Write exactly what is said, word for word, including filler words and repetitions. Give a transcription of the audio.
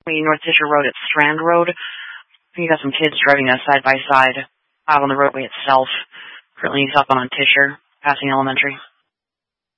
North Tisher Road at Strand Road. You got some kids driving uh, side by side out on the roadway itself. Currently he's up on Tisher, passing elementary.